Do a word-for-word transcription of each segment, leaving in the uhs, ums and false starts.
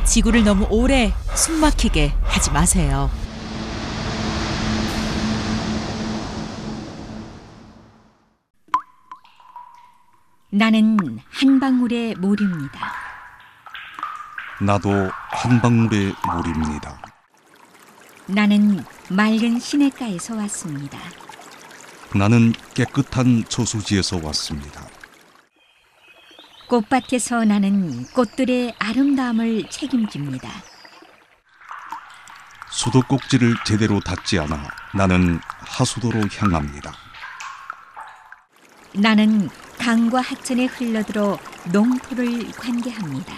지구를 너무 오래 숨막히게 하지 마세요. 나는 한 방울의 모류입니다. 나도 한 방울의 물입니다. 나는 맑은 시냇가에서 왔습니다. 나는 깨끗한 저수지에서 왔습니다. 꽃밭에서 나는 꽃들의 아름다움을 책임집니다. 수도꼭지를 제대로 닫지 않아 나는 하수도로 향합니다. 나는 강과 하천에 흘러들어 농토를 관계합니다.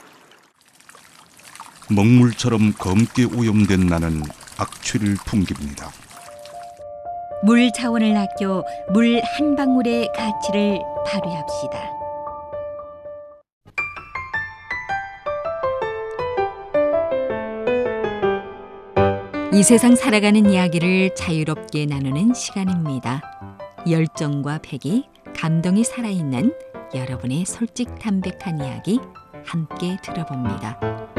먹물처럼 검게 오염된 나는 악취를 풍깁니다. 물 자원을 아껴 물 한 방울의 가치를 발휘합시다. 이 세상 살아가는 이야기를 자유롭게 나누는 시간입니다. 열정과 패기, 감동이 살아있는 여러분의 솔직 담백한 이야기 함께 들어봅니다.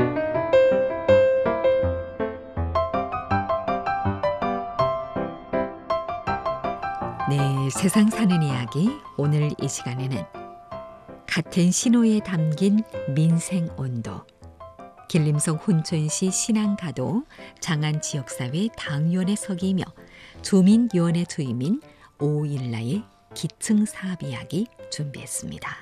네, 세상 사는 이야기 오늘 이 시간에는 같은 신호에 담긴 민생 온도, 길림성 혼천시 신안가도 장안지역사회 당위원회 서기이며 주민위원회 주임인 오일라의 기층 사업 이야기 준비했습니다.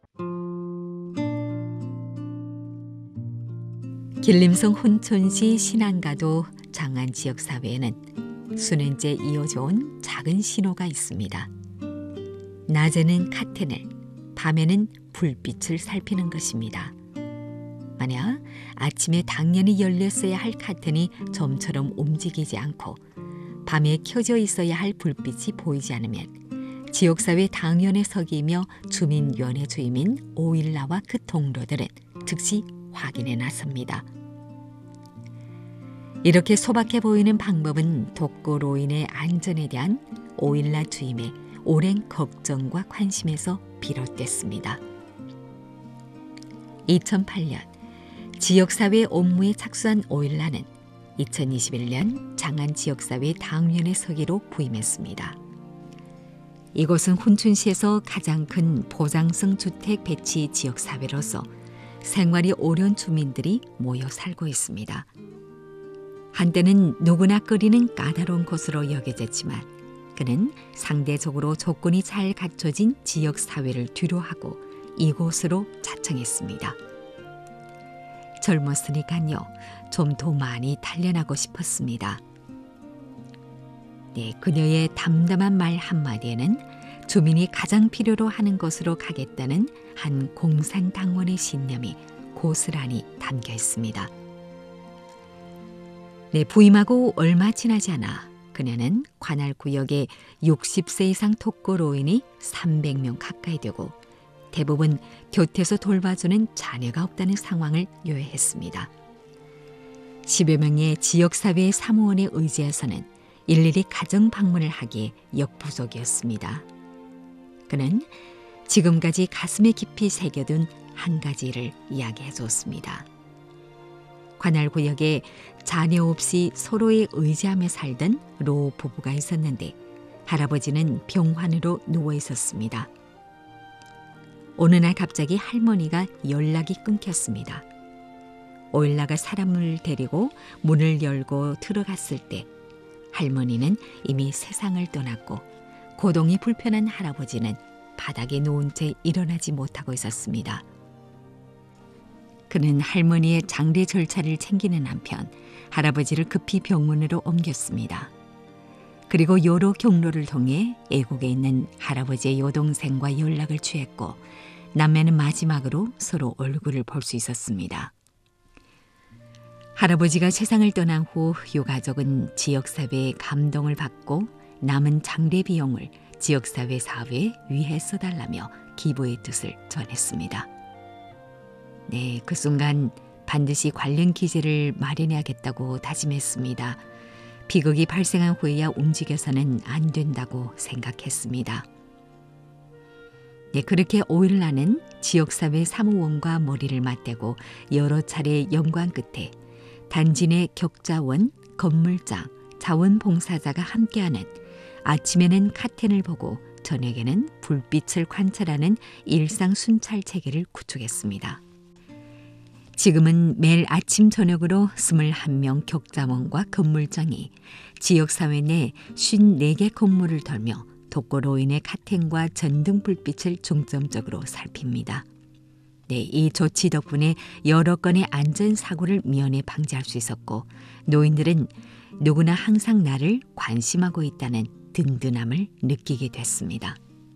길림성 혼천시 신안가도 장안지역사회에는 수년째 이어져 온 작은 신호가 있습니다. 낮에는 카텐을, 밤에는 불빛을 살피는 것입니다. 만약 아침에 당연히 열렸어야 할 카텐이 점처럼 움직이지 않고 밤에 켜져 있어야 할 불빛이 보이지 않으면 지역사회 당위원회 서기이며 주민위원회 주임인 오일라와 그 동료들은 즉시 확인에 나섭니다. 이렇게 소박해 보이는 방법은 독거노인의 안전에 대한 오일라 주임의 오랜 걱정과 관심에서 비롯됐습니다. 이천팔 년 지역사회 업무에 착수한 오일라는 이천이십일 년 장안지역사회 당위원회 서기로 부임했습니다. 이곳은 혼춘시에서 가장 큰 보장성 주택 배치 지역사회로서 생활이 어려운 주민들이 모여 살고 있습니다. 한때는 누구나 끓이는 까다로운 곳으로 여겨졌지만 그는 상대적으로 조건이 잘 갖춰진 지역사회를 뒤로하고 이곳으로 자청했습니다. 젊었으니까요, 좀 더 많이 단련하고 싶었습니다. 네, 그녀의 담담한 말 한마디에는 주민이 가장 필요로 하는 곳으로 가겠다는 한 공산당원의 신념이 고스란히 담겨 있습니다. 네, 부임하고 얼마 지나지 않아 그녀는 관할구역에 육십 세 이상 독거노인이 삼백 명 가까이 되고 대부분 곁에서 돌봐주는 자녀가 없다는 상황을 요해했습니다. 십여 명의 지역사회 사무원에 의지해서는 일일이 가정 방문을 하기에 역부족이었습니다. 그는 지금까지 가슴에 깊이 새겨둔 한 가지를 이야기해 줬습니다. 관할구역에 자녀 없이 서로에 의지하며 살던 로 부부가 있었는데 할아버지는 병환으로 누워 있었습니다. 어느 날 갑자기 할머니가 연락이 끊겼습니다. 오일라가 사람을 데리고 문을 열고 들어갔을 때 할머니는 이미 세상을 떠났고 고동이 불편한 할아버지는 바닥에 누운 채 일어나지 못하고 있었습니다. 그는 할머니의 장례 절차를 챙기는 한편 할아버지를 급히 병원으로 옮겼습니다. 그리고 여러 경로를 통해 애국에 있는 할아버지의 여동생과 연락을 취했고 남매는 마지막으로 서로 얼굴을 볼 수 있었습니다. 할아버지가 세상을 떠난 후 유가족은 지역사회의 감동을 받고 남은 장례 비용을 지역사회 사회에 위해 써달라며 기부의 뜻을 전했습니다. 네, 그 순간 반드시 관련 기재를 마련해야겠다고 다짐했습니다. 비극이 발생한 후에야 움직여서는 안 된다고 생각했습니다. 네, 그렇게 오일라는 지역사회 사무원과 머리를 맞대고 여러 차례 연구한 끝에 단지 내 격자원, 건물장, 자원봉사자가 함께하는 아침에는 카텐을 보고 저녁에는 불빛을 관찰하는 일상 순찰 체계를 구축했습니다. 지금은 매일 아침 저녁으로 이십일 명 격자원과 건물장이 지역사회 내 오십사 개 건물을 돌며 독거노인의 카텐과 전등 불빛을 중점적으로 살핍니다. 네, 이 조치 덕분에 여러 건의 안전사고를 미연에 방지할 수 있었고 노인들은 누구나 항상 나를 관심하고 있다는 든든함을 느끼게 됐습니다.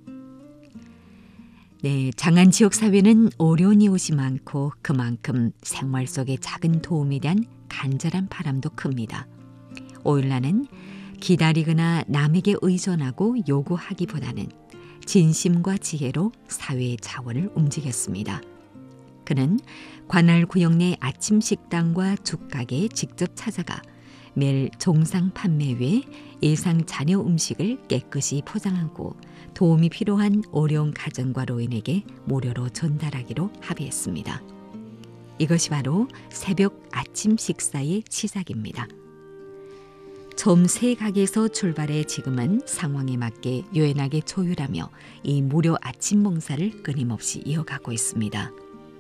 네, 장안 지역 사회는 어려운 이웃이 많고 그만큼 생활 속의 작은 도움에 대한 간절한 바람도 큽니다. 오일라는 기다리거나 남에게 의존하고 요구하기보다는 진심과 지혜로 사회의 자원을 움직였습니다. 그는 관할 구역 내 아침 식당과 죽가게에 직접 찾아가 매일 종상 판매 외에 예상 자녀 음식을 깨끗이 포장하고 도움이 필요한 어려운 가정과 노인에게 무료로 전달하기로 합의했습니다. 이것이 바로 새벽 아침 식사의 시작입니다. 처음 세 가게에서 출발해 지금은 상황에 맞게 유연하게 조율하며 이 무료 아침 봉사를 끊임없이 이어가고 있습니다.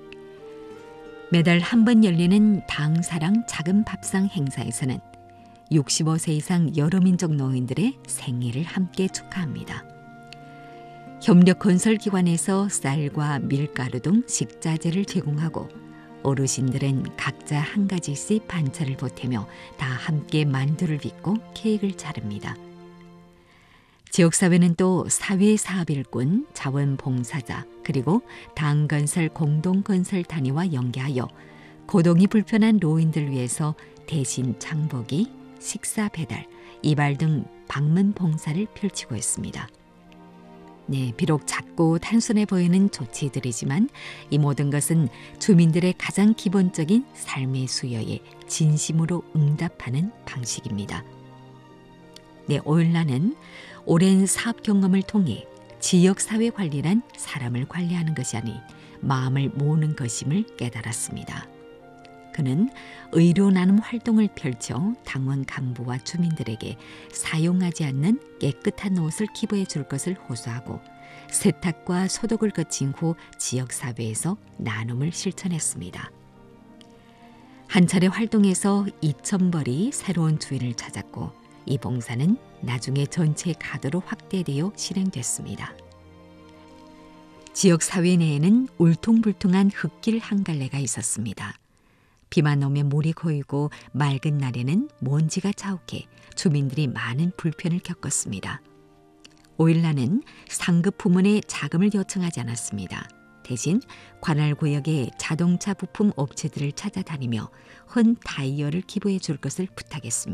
매달 한 번 열리는 당사랑 작은 밥상 행사에서는 육십오 세 이상 여러 민족 노인들의 생일을 함께 축하합니다. 협력 건설기관에서 쌀과 밀가루 등 식자재를 제공하고 어르신들은 각자 한 가지씩 반찬을 보태며 다 함께 만두를 빚고 케이크를 자릅니다. 지역사회는 또 사회사업일꾼, 자원봉사자, 그리고 당건설 공동건설단위와 연계하여 고동이 불편한 노인들 위해서 대신 장보기, 식사 배달, 이발 등 방문 봉사를 펼치고 있습니다. 네, 비록 작고 단순해 보이는 조치들이지만 이 모든 것은 주민들의 가장 기본적인 삶의 수요에 진심으로 응답하는 방식입니다. 네, 오일라는 오랜 사업 경험을 통해 지역사회 관리란 사람을 관리하는 것이 아닌 마음을 모으는 것임을 깨달았습니다. 그는 의료 나눔 활동을 펼쳐 당원 간부와 주민들에게 사용하지 않는 깨끗한 옷을 기부해 줄 것을 호소하고 세탁과 소독을 거친 후 지역사회에서 나눔을 실천했습니다. 한 차례 활동에서 이천 벌이 새로운 주인을 찾았고 이 봉사는 나중에 전체 가도로 확대되어 실행됐습니다. 지역사회 내에는 울퉁불퉁한 흙길 한 갈래가 있었습니다. 비만 오면 물이 고이고 맑은 날에는 먼지가 자욱해 주민들이 많은 불편을 겪었습니다. 오일라는 상급 부문에 자금을 요청하지 않았습니다. 대신 관할 구역의 자동차 부품 업체들을 찾아다니며 헌 타이어를 기부해 줄 것을 부탁했습니다.